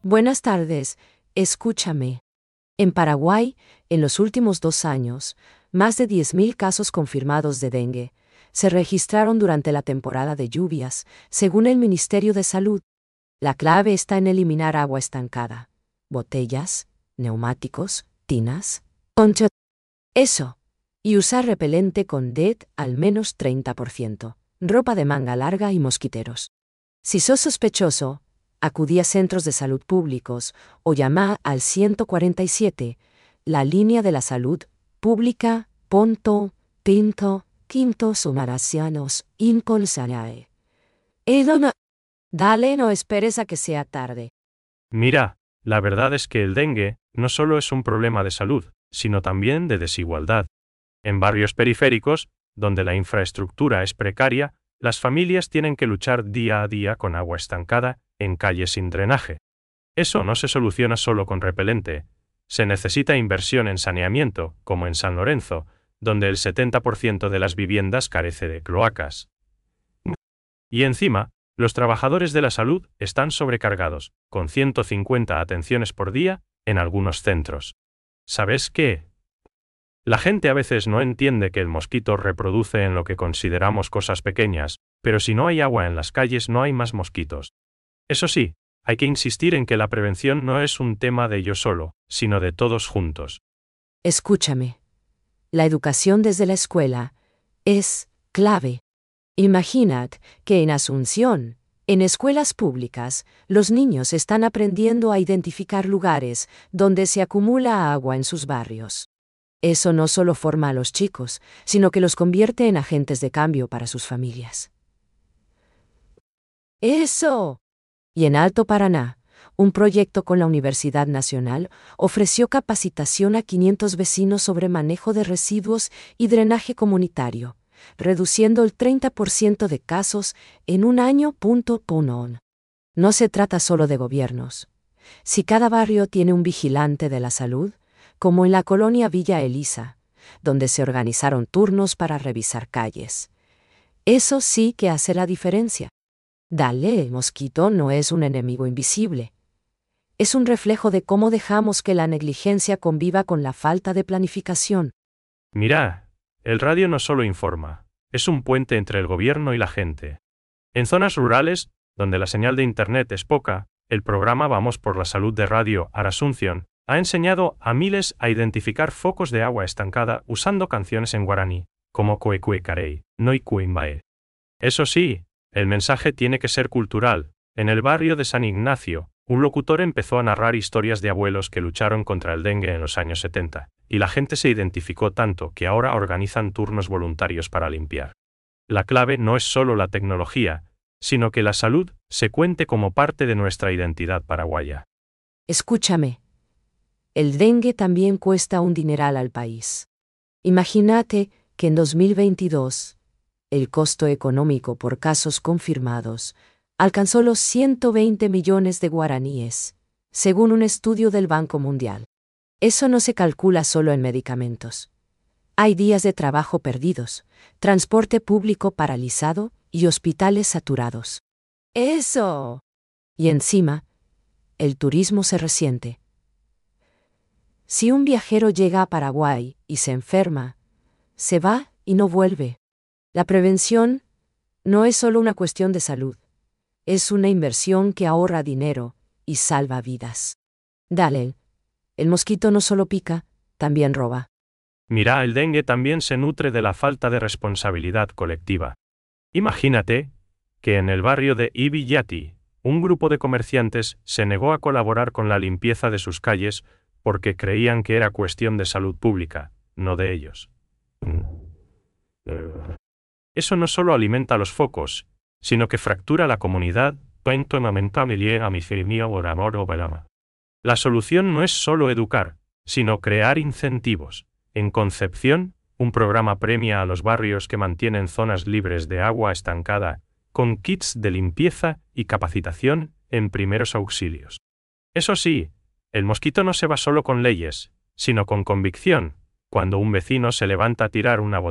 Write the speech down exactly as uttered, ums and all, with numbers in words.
Buenas tardes, escúchame. En Paraguay, en los últimos dos años, más de diez mil casos confirmados de dengue se registraron durante la temporada de lluvias, según el Ministerio de Salud. La clave está en eliminar agua estancada, botellas, neumáticos, tinas, conchas. Eso. Y usar repelente con D E T al menos treinta por ciento, ropa de manga larga y mosquiteros. Si sos sospechoso, acudí a centros de salud públicos o llama al ciento cuarenta y siete, la línea de la salud pública, ponto, pinto, quinto sumaracianos, incolsanae. Edona. Dale, no esperes a que sea tarde. Mira, la verdad es que el dengue no solo es un problema de salud, sino también de desigualdad. En barrios periféricos, donde la infraestructura es precaria, las familias tienen que luchar día a día con agua estancada en calles sin drenaje. Eso no se soluciona solo con repelente. Se necesita inversión en saneamiento, como en San Lorenzo, donde el setenta por ciento de las viviendas carece de cloacas. Y encima, los trabajadores de la salud están sobrecargados, con ciento cincuenta atenciones por día en algunos centros. ¿Sabes qué? La gente a veces no entiende que el mosquito reproduce en lo que consideramos cosas pequeñas, pero si no hay agua en las calles no hay más mosquitos. Eso sí, hay que insistir en que la prevención no es un tema de yo solo, sino de todos juntos. Escúchame. La educación desde la escuela es clave. Imaginad que en Asunción, en escuelas públicas, los niños están aprendiendo a identificar lugares donde se acumula agua en sus barrios. Eso no solo forma a los chicos, sino que los convierte en agentes de cambio para sus familias. ¡Eso! Y en Alto Paraná, un proyecto con la Universidad Nacional ofreció capacitación a quinientos vecinos sobre manejo de residuos y drenaje comunitario, reduciendo el treinta por ciento de casos en un año. No se trata solo de gobiernos. Si cada barrio tiene un vigilante de la salud, como en la colonia Villa Elisa, donde se organizaron turnos para revisar calles. Eso sí que hace la diferencia. Dale, el mosquito no es un enemigo invisible. Es un reflejo de cómo dejamos que la negligencia conviva con la falta de planificación. Mira, el radio no solo informa, es un puente entre el gobierno y la gente. En zonas rurales, donde la señal de Internet es poca, el programa Vamos por la Salud de Radio Arasunción ha enseñado a miles a identificar focos de agua estancada usando canciones en guaraní, como Cuecue Carey, no Icuimbae. Eso sí, el mensaje tiene que ser cultural. En el barrio de San Ignacio, un locutor empezó a narrar historias de abuelos que lucharon contra el dengue en los años setenta, y la gente se identificó tanto que ahora organizan turnos voluntarios para limpiar. La clave no es solo la tecnología, sino que la salud se cuente como parte de nuestra identidad paraguaya. Escúchame. El dengue también cuesta un dineral al país. Imagínate que en dos mil veintidós, el costo económico por casos confirmados alcanzó los ciento veinte millones de guaraníes, según un estudio del Banco Mundial. Eso no se calcula solo en medicamentos. Hay días de trabajo perdidos, transporte público paralizado y hospitales saturados. ¡Eso! Y encima, el turismo se resiente. Si un viajero llega a Paraguay y se enferma, se va y no vuelve. La prevención no es solo una cuestión de salud, es una inversión que ahorra dinero y salva vidas. Dale, el mosquito no solo pica, también roba. Mira, el dengue también se nutre de la falta de responsabilidad colectiva. Imagínate que en el barrio de Ibillati, un grupo de comerciantes se negó a colaborar con la limpieza de sus calles porque creían que era cuestión de salud pública, no de ellos. Eso no solo alimenta los focos, sino que fractura la comunidad. La solución no es solo educar, sino crear incentivos. En Concepción, un programa premia a los barrios que mantienen zonas libres de agua estancada, con kits de limpieza y capacitación en primeros auxilios. Eso sí, el mosquito no se va solo con leyes, sino con convicción. Cuando un vecino se levanta a tirar una botella